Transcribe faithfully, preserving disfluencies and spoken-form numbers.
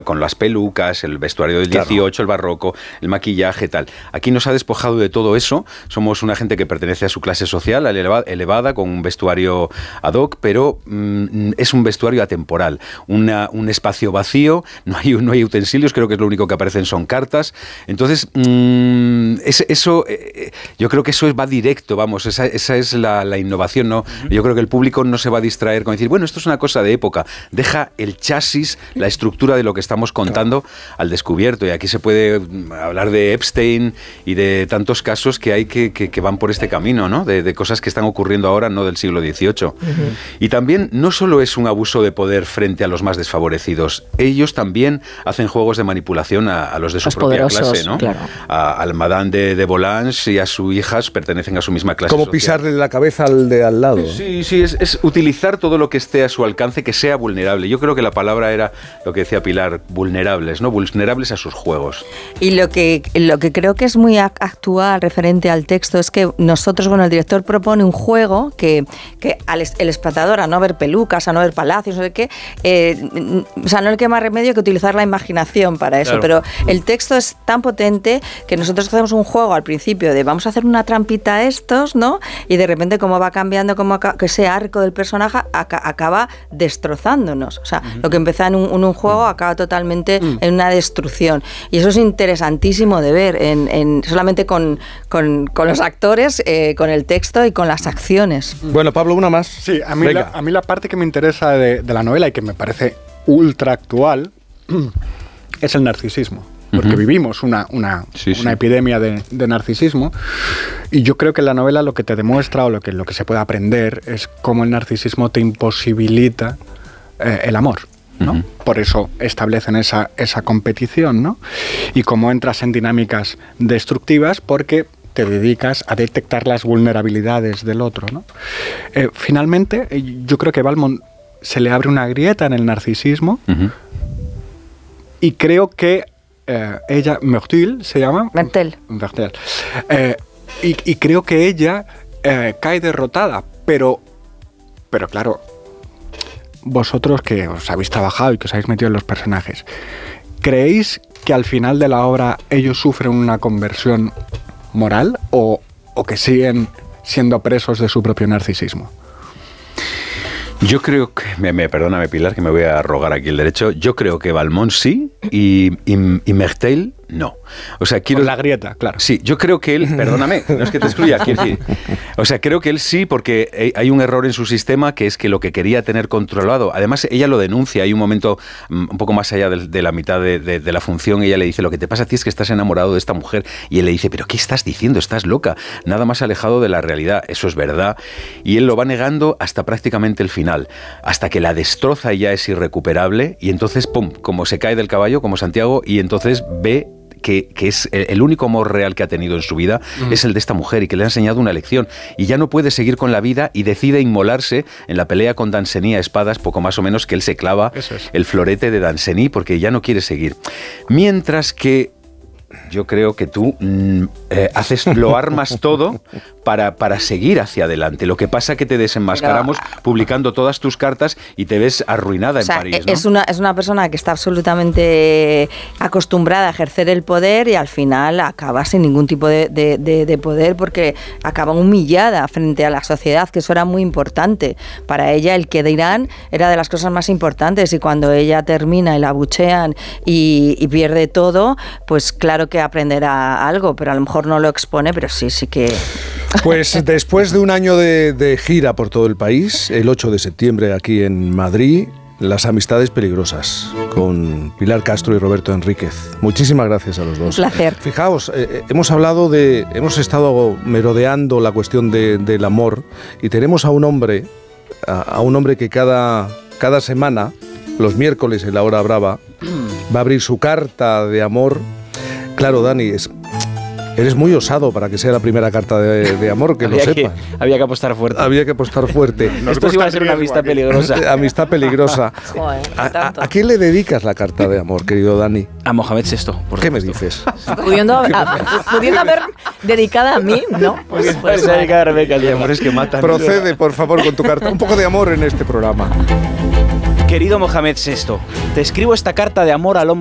con las pelucas, el vestuario del dieciocho, claro, el barroco, el maquillaje, tal. Aquí nos ha despojado de todo eso. Somos una gente que pertenece a su clase social elevada, con un vestuario ad hoc, pero mmm, es un vestuario atemporal. Una, un espacio vacío, no hay, no hay utensilios, creo que es lo único que aparecen son cartas. Entonces, mmm, es, eso, eh, yo creo que eso va directo, vamos, esa, esa es la, la innovación, ¿no? Uh-huh. Yo creo que el público no se va a distraer con decir, bueno, esto es una cosa de época. Deja el chasis, la estructura de lo que está estamos contando al descubierto, y aquí se puede hablar de Epstein y de tantos casos que hay que, que, que van por este camino, ¿no? De, de cosas que están ocurriendo ahora, no del siglo dieciocho. Uh-huh. Y también no solo es un abuso de poder frente a los más desfavorecidos, ellos también hacen juegos de manipulación a, a los de su los propia clase, ¿no? Claro. A, al Madame de, de Volanges y a sus hijas pertenecen a su misma clase Como social. Pisarle la cabeza al de al lado. Sí, sí, es, es utilizar todo lo que esté a su alcance, que sea vulnerable. Yo creo que la palabra era lo que decía Pilar, vulnerables, ¿no? Vulnerables a sus juegos. Y lo que, lo que creo que es muy actual referente al texto es que nosotros, bueno, el director propone un juego que, que al el espectador, a no ver pelucas, a no ver palacios, no sé qué, eh, o sea, no le queda más remedio que utilizar la imaginación para eso, claro. Pero el texto es tan potente que nosotros hacemos un juego al principio de vamos a hacer una trampita a estos, ¿no? Y de repente cómo va cambiando, cómo que ese arco del personaje acaba destrozándonos. O sea, uh-huh. Lo que empezó en un, en un juego acaba totalmente uh-huh. en una destrucción. Y eso es interesantísimo de ver en, en solamente con, con, con los actores, eh, con el texto y con las acciones. Bueno, Pablo, una más. Sí, a mí, la, a mí la parte que me interesa de, de la novela y que me parece ultra actual es el narcisismo. Porque uh-huh. vivimos una, una, sí, una sí. epidemia de, de narcisismo, y yo creo que la novela lo que te demuestra o lo que, lo que se puede aprender es cómo el narcisismo te imposibilita eh, el amor, ¿no? Uh-huh. Por eso establecen esa, esa competición, ¿no? Y cómo entras en dinámicas destructivas porque te dedicas a detectar las vulnerabilidades del otro, ¿no? Eh, finalmente, yo creo que Valmont se le abre una grieta en el narcisismo uh-huh. y creo que Eh, ella, Mertel se llama. Mertel. Mertel. Eh, y, y creo que ella eh, cae derrotada, pero, pero claro, vosotros que os habéis trabajado y que os habéis metido en los personajes, ¿creéis que al final de la obra ellos sufren una conversión moral o, o que siguen siendo presos de su propio narcisismo? Yo creo que, me, me, perdóname Pilar, que me voy a rogar aquí el derecho, yo creo que Valmont sí y, y, y Mertel no. O sea, quiero... Por la grieta, claro. Sí, yo creo que él, perdóname, no es que te excluya, quiero decir, o sea, creo que él sí, porque hay un error en su sistema, que es que lo que quería tener controlado, además ella lo denuncia, hay un momento un poco más allá de, de la mitad de, de, de la función, ella le dice, lo que te pasa a ti es que estás enamorado de esta mujer, y él le dice, pero ¿qué estás diciendo? Estás loca, nada más alejado de la realidad, eso es verdad, y él lo va negando hasta prácticamente el final, hasta que la destroza y ya es irrecuperable, y entonces, pum, como se cae del caballo, como Santiago, y entonces ve Que, que es el único amor real que ha tenido en su vida, mm. es el de esta mujer, y que le ha enseñado una lección, y ya no puede seguir con la vida y decide inmolarse en la pelea con Danceny a espadas, poco más o menos, que él se clava es. el florete de Danceny porque ya no quiere seguir. Mientras que yo creo que tú mm, eh, haces, lo armas todo para, para seguir hacia adelante. Lo que pasa es que te desenmascaramos Pero, publicando todas tus cartas y te ves arruinada o sea, en París, ¿no? Es una, es una persona que está absolutamente acostumbrada a ejercer el poder y al final acaba sin ningún tipo de, de, de, de poder porque acaba humillada frente a la sociedad, que eso era muy importante. Para ella el que dirán era de las cosas más importantes, y cuando ella termina y la abuchean y, y pierde todo, pues claro que aprenderá algo, pero a lo mejor no lo expone, pero sí, sí que... Pues después de un año de, de gira por todo el país, el ocho de septiembre aquí en Madrid, Las amistades peligrosas, con Pilar Castro y Roberto Enríquez. Muchísimas gracias a los dos. Un placer. Fijaos, eh, hemos hablado de, hemos estado merodeando la cuestión de, del amor, y tenemos a un hombre, a, a un hombre que cada, cada semana, los miércoles en la hora brava, va a abrir su carta de amor. Claro, Dani, es, eres muy osado para que sea la primera carta de, de amor, que había lo sepas. Que, había que apostar fuerte. Había que apostar fuerte. Esto sí va a ser una amistad peligrosa. Amistad peligrosa. Joder, ¿A, a, ¿A quién le dedicas la carta de amor, querido Dani? A Mohamed sexto, por ¿Qué supuesto. me dices? Pudiendo, a, pudiendo haber dedicada a mí, ¿no? Pues, pues se dedica a Rebeca, el amor es que matan. Procede, por favor, con tu carta. Un poco de amor en este programa. Querido Mohamed sexto, te escribo esta carta de amor al hombre